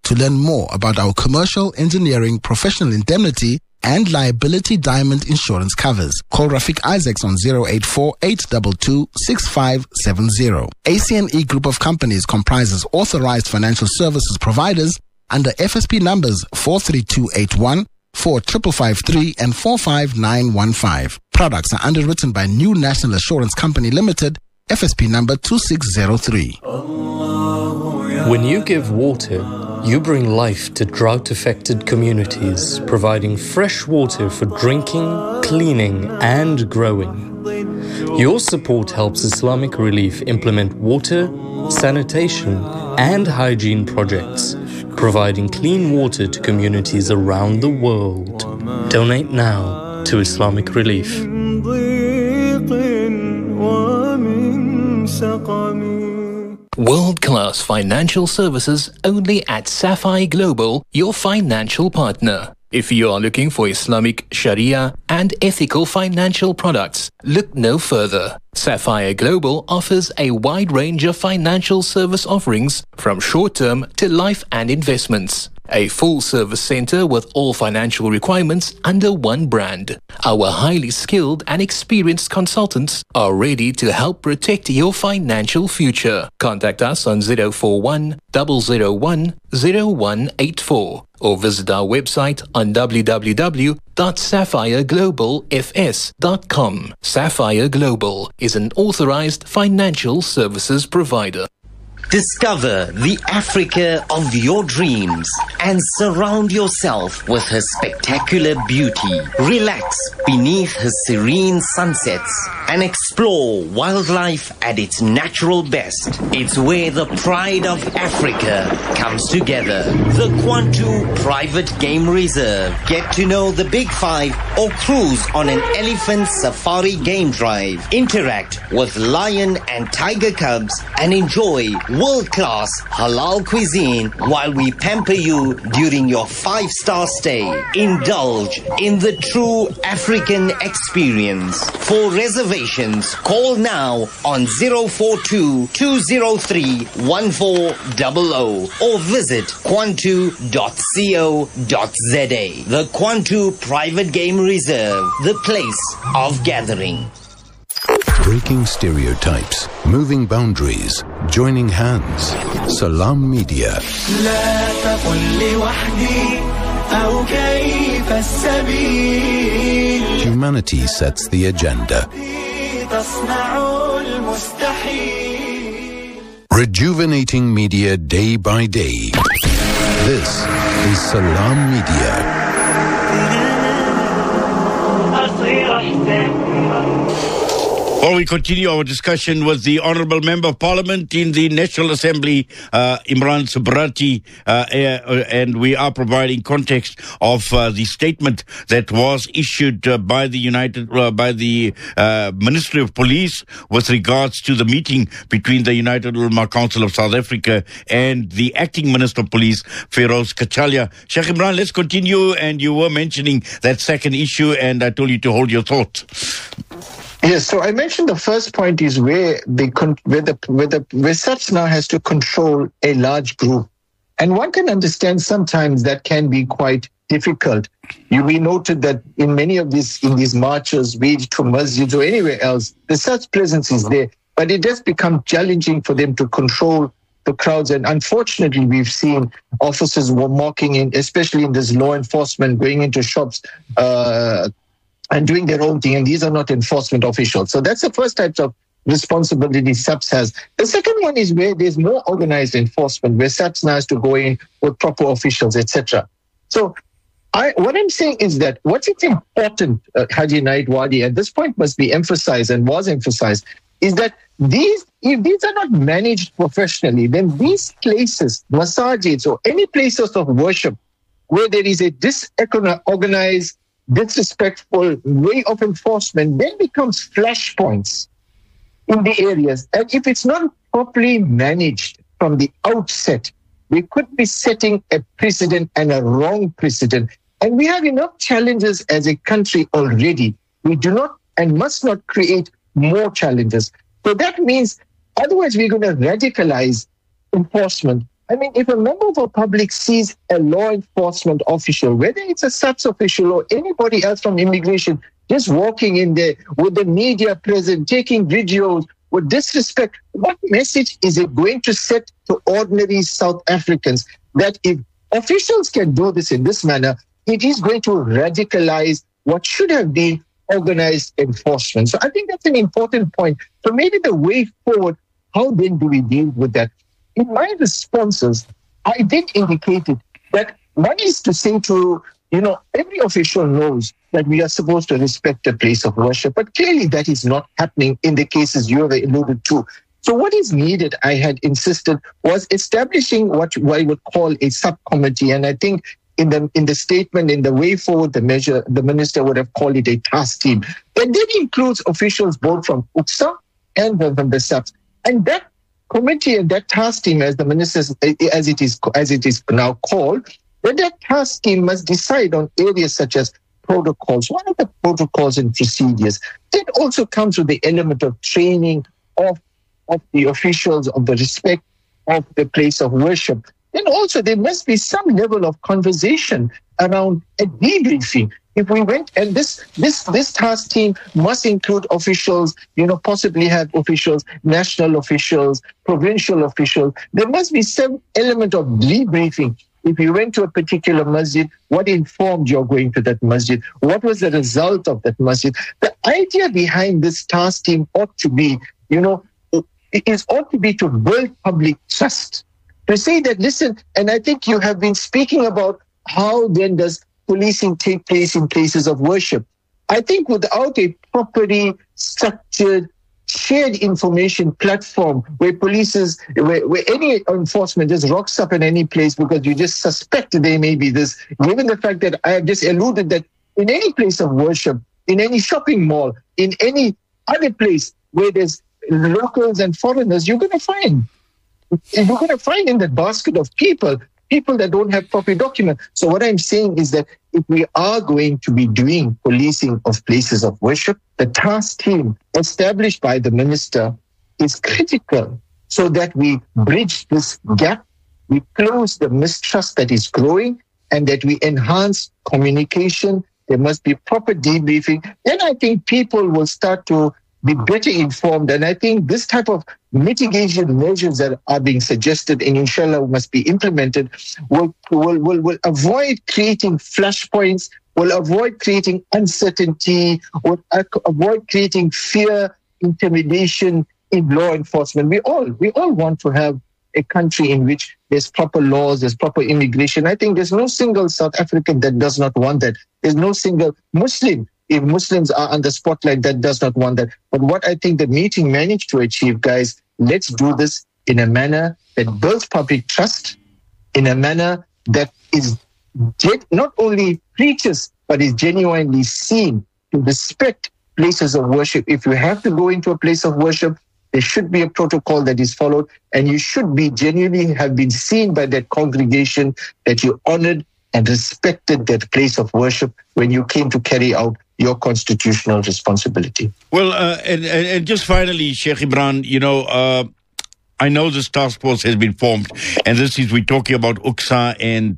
To learn more about our commercial, engineering, professional indemnity and liability diamond insurance covers, call Rafiq Isaacs on 084-822-6570. ACNE Group of Companies comprises authorized financial services providers under FSP numbers 43281, 4553 and 45915. Products are underwritten by New National Assurance Company Limited, FSP number 2603. When you give water, you bring life to drought-affected communities, providing fresh water for drinking, cleaning, and growing. Your support helps Islamic Relief implement water, sanitation, and hygiene projects, providing clean water to communities around the world. Donate now to Islamic Relief. World-class financial services only at Sapphire Global, your financial partner. If you are looking for Islamic Sharia and ethical financial products, look no further. Sapphire Global offers a wide range of financial service offerings from short-term to life and investments. A full-service center with all financial requirements under one brand. Our highly skilled and experienced consultants are ready to help protect your financial future. Contact us on 041 001 0184 or visit our website on www.sapphireglobalfs.com. Sapphire Global is an authorized financial services provider. Discover the Africa of your dreams and surround yourself with her spectacular beauty. Relax beneath her serene sunsets and explore wildlife at its natural best. It's where the pride of Africa comes together. The Kwantu Private Game Reserve. Get to know the Big Five or cruise on an elephant safari game drive. Interact with lion and tiger cubs and enjoy world-class halal cuisine while we pamper you during your 5-star stay. Indulge in the true African experience. For reservations, call now on 042-203-1400 or visit kwantu.co.za. The Kwantu Private Game Reserve, the place of gathering. Breaking stereotypes, moving boundaries, joining hands. Salam Media. Humanity sets the agenda. Rejuvenating media day by day. This is Salam Media. Well, we continue our discussion with the Honourable Member of Parliament in the National Assembly, Imran Subrati, and we are providing context of the statement that was issued by the Ministry of Police with regards to the meeting between the United Ulama Council of South Africa and the Acting Minister of Police, Feroz Kachalia. Sheikh Imran, let's continue, and you were mentioning that second issue, and I told you to hold your thought. Yes, so I mentioned the first point is where SAPS now has to control a large group. And one can understand sometimes that can be quite difficult. We noted that in many of these marches, be it to masjids or anywhere else, the SAPS presence is there. But it does become challenging for them to control the crowds. And unfortunately, we've seen officers were mocking in, especially in this law enforcement, going into shops, and doing their own thing, and these are not enforcement officials. So that's the first type of responsibility SAPS has. The second one is where there's more organized enforcement, where SAPS now has to go in with proper officials, etc. So what I'm saying is that what's important, Haji Naid Wadi, and this point must be emphasized and was emphasized, is that if these are not managed professionally, then these places, masajids or any places of worship where there is a disorganized, disrespectful way of enforcement then becomes flashpoints in the areas. And if it's not properly managed from the outset, we could be setting a precedent and a wrong precedent. And we have enough challenges as a country already. We do not and must not create more challenges. So that means otherwise we're going to radicalize enforcement. I mean, if a member of the public sees a law enforcement official, whether it's a SAPS official or anybody else from immigration, just walking in there with the media present, taking videos with disrespect, what message is it going to set to ordinary South Africans that if officials can do this in this manner, it is going to radicalize what should have been organized enforcement? So I think that's an important point. So maybe the way forward, how then do we deal with that? In my responses, I did indicate it that one is to say to, every official knows that we are supposed to respect the place of worship, but clearly that is not happening in the cases you have alluded to. So what is needed, I had insisted, was establishing what I would call a subcommittee. And I think in the statement, in the way forward, the minister would have called it a task team. And that includes officials both from UCSA and from the SAPS. And that committee and that task team, as the minister, as it is now called, then that task team must decide on areas such as protocols. What are the protocols and procedures? That also comes with the element of training of the officials, of the respect of the place of worship. Then also there must be some level of conversation around a debriefing. If we went, and this task team must include officials, possibly have officials, national officials, provincial officials. There must be some element of debriefing. If you went to a particular masjid, what informed you going to that masjid? What was the result of that masjid? The idea behind this task team ought to be, ought to be to build public trust. To say that, listen, and I think you have been speaking about how then does policing take place in places of worship. I think without a properly structured, shared information platform where where any enforcement just rocks up in any place because you just suspect there may be this, given the fact that I have just alluded that in any place of worship, in any shopping mall, in any other place where there's locals and foreigners, you're going to find in that basket of people that don't have proper documents. So what I'm saying is that if we are going to be doing policing of places of worship, the task team established by the minister is critical so that we bridge this gap, we close the mistrust that is growing, and that we enhance communication. There must be proper debriefing. Then I think people will start to be better informed. And I think this type of mitigation measures that are being suggested and inshallah must be implemented will avoid creating flashpoints, will avoid creating uncertainty, will avoid creating fear, intimidation in law enforcement. We all want to have a country in which there's proper laws, there's proper immigration. I think there's no single South African that does not want that. There's no single Muslim, if Muslims are under spotlight, that does not want that. But what I think the meeting managed to achieve, guys, let's do this in a manner that builds public trust, in a manner that is not only preaches, but is genuinely seen to respect places of worship. If you have to go into a place of worship, there should be a protocol that is followed, and you should be genuinely have been seen by that congregation that you honored and respected that place of worship when you came to carry out your constitutional responsibility. Well, and just finally, Sheikh Imran, I know this task force has been formed, and we're talking about UCSA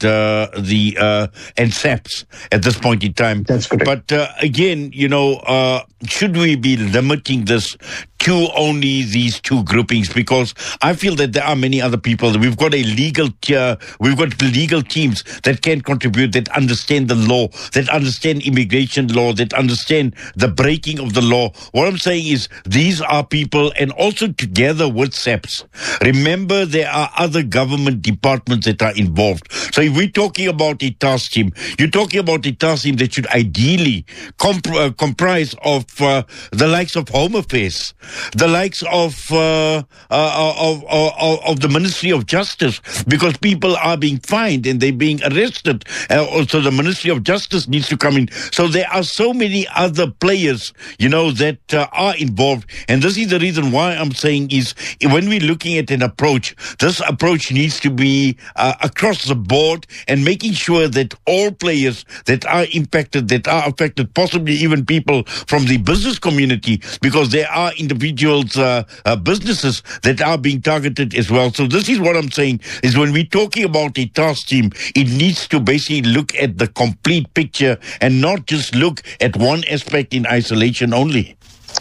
and SAPS at this point in time. That's correct. But again, should we be limiting this to only these two groupings? Because I feel that there are many other people. We've got legal teams that can contribute, that understand the law, that understand immigration law, that understand the breaking of the law. What I'm saying is these are people, and also together with SAPS. Remember, there are other government departments that are involved. So if we're talking about a task team, you're talking about a task team that should ideally comprise of the likes of Home Affairs, the likes of the Ministry of Justice, because people are being fined and they're being arrested. Also, the Ministry of Justice needs to come in. So there are so many other players, that are involved. And this is the reason why I'm saying is when we're looking at an approach, this approach needs to be across the board and making sure that all players that are impacted, that are affected, possibly even people from the business community, because there are individuals' businesses that are being targeted as well. So this is what I'm saying, is when we're talking about a task team, it needs to basically look at the complete picture and not just look at one aspect in isolation only.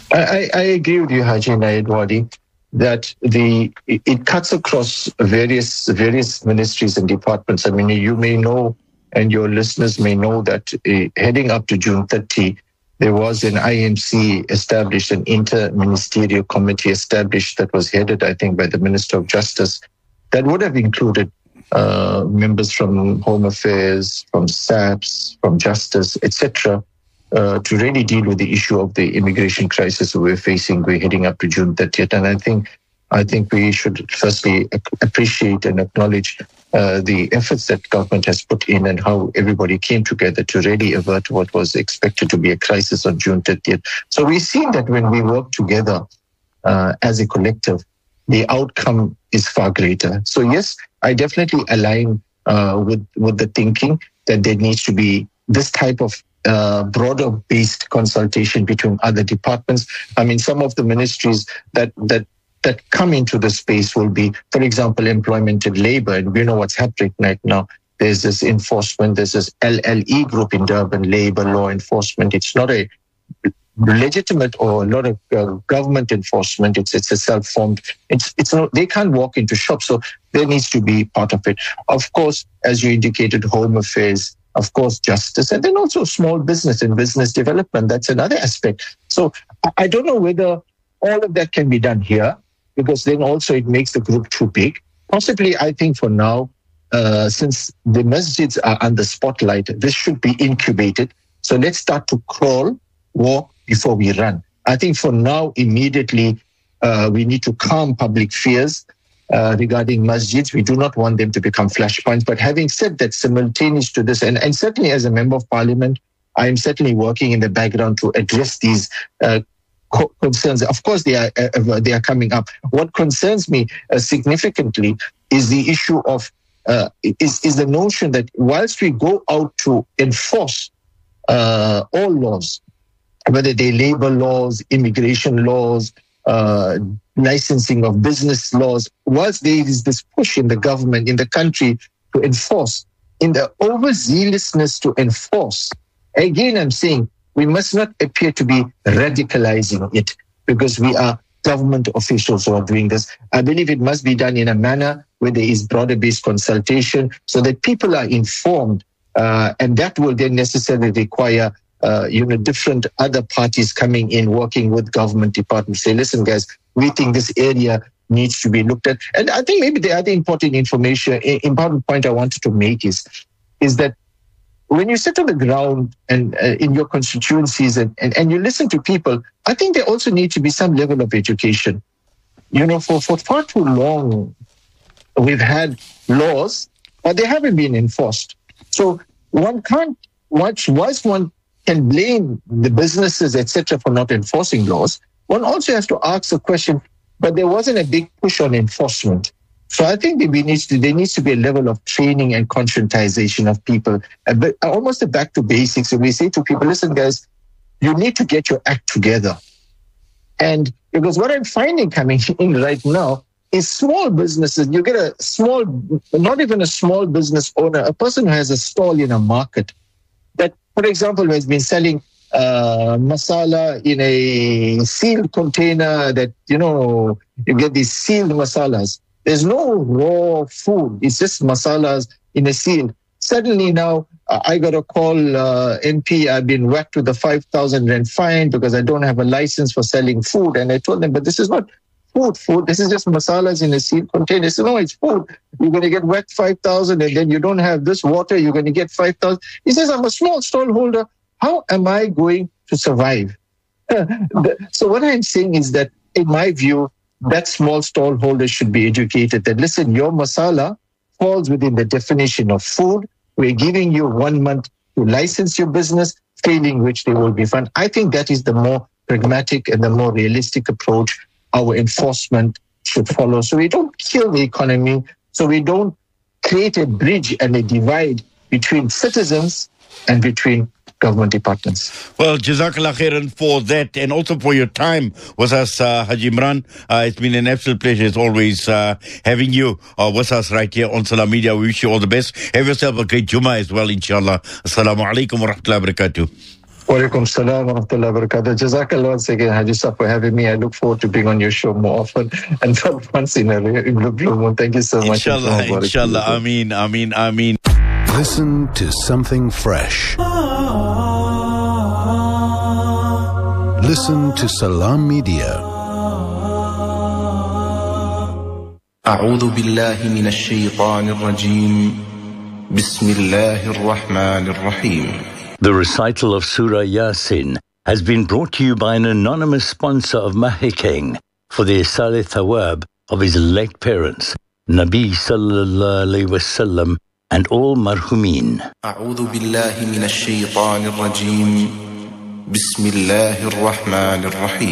I agree with you, Haji Naidwadi, that it cuts across various ministries and departments. I mean, you may know, and your listeners may know, that heading up to June 30, there was an IMC established, an inter-ministerial committee established that was headed, I think, by the Minister of Justice, that would have included members from Home Affairs, from SAPS, from Justice, etc., to really deal with the issue of the immigration crisis we're facing. We're heading up to June 30th, and I think we should firstly appreciate and acknowledge the efforts that government has put in and how everybody came together to really avert what was expected to be a crisis on June 30th. So we've seen that when we work together as a collective, the outcome is far greater. So yes, I definitely align with the thinking that there needs to be this type of broader-based consultation between other departments. I mean, some of the ministries that come into the space will be, for example, employment and labor. And we know what's happening right now. There's this enforcement, there's this LLE group in Durban, labor law enforcement. It's not a legitimate or a lot of government enforcement. It's a self-formed. It's not, they can't walk into shops, so there needs to be part of it. Of course, as you indicated, Home Affairs, of course, Justice, and then also small business and business development. That's another aspect. So I don't know whether all of that can be done here, because then also it makes the group too big. Possibly, I think for now, since the masjids are under spotlight, this should be incubated. So let's start to crawl, walk before we run. I think for now, immediately, we need to calm public fears regarding masjids. We do not want them to become flashpoints. But having said that, simultaneous to this, and certainly as a member of parliament, I am certainly working in the background to address these concerns. Of course, they are coming up. What concerns me significantly is the issue of is the notion that whilst we go out to enforce all laws, whether they labor laws, immigration laws, licensing of business laws, whilst there is this push in the government, in the country to enforce, in the overzealousness to enforce, again, I'm saying we must not appear to be radicalizing it because we are government officials who are doing this. I believe it must be done in a manner where there is broader-based consultation so that people are informed, and that will then necessarily require different other parties coming in, working with government departments, say, listen, guys, we think this area needs to be looked at. And I think maybe the other important point I wanted to make is that when you sit on the ground and in your constituencies and you listen to people, I think there also needs to be some level of education. For far too long, we've had laws, but they haven't been enforced. So one can't whilst one can blame the businesses, etc., for not enforcing laws, one also has to ask the question, but there wasn't a big push on enforcement. So I think there needs to be a level of training and conscientization of people, almost a back to basics. And we say to people, listen, guys, you need to get your act together. And because what I'm finding coming in right now is small businesses. You get not even a small business owner, a person who has a stall in a market that, for example, has been selling masala in a sealed container that, you get these sealed masalas. There's no raw food. It's just masalas in a seal. Suddenly now, I got a call, MP, I've been whacked with a 5,000 rand fine because I don't have a license for selling food. And I told them, but this is not food. This is just masalas in a sealed container. They said, no, it's food. You're going to get whacked 5,000 and then you don't have this water, you're going to get 5,000. He says, I'm a small stallholder. How am I going to survive? So what I'm saying is that, in my view, that small stallholder should be educated that, listen, your masala falls within the definition of food. We're giving you 1 month to license your business, failing which they will be fined. I think that is the more pragmatic and the more realistic approach our enforcement should follow. So we don't kill the economy, so we don't create a bridge and a divide between citizens and between government departments. Well, Jazakallah khairan for that and also for your time with us, Haji Imran. It's been an absolute pleasure as always having you with us right here on Salam Media. We wish you all the best. Have yourself a great Jummah as well, inshallah. Assalamu alaikum wa rahmatullahi wa barakatuh. Wa alaikum salam wa rahmatullahi wa barakatuh. Jazakallah once again, Haji Saf, for having me. I look forward to being on your show more often and not once in a blue moon. Thank you so much. Inshallah. Ameen, ameen, ameen. Listen to something fresh. Listen to Salam Media. أعوذ بالله من الشيطان الرجيم بسم الله الرحمن الرحيم. The recital of Surah Yasin has been brought to you by an anonymous sponsor of Mahikeng for the Isal Thawab of his late parents, Nabi Sallallahu Alaihi Wasallam and all marhumin. أعوذ بالله من الشيطان الرجيم بسم الله الرحمن الرحيم.